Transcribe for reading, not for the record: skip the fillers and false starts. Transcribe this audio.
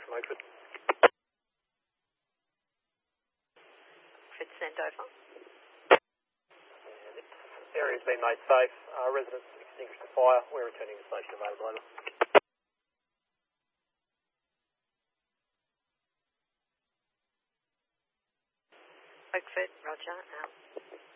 from Oakford. Oakford sent over. Area's been made safe. Residents extinguished the fire. We're returning to station available. Oakford, roger, out.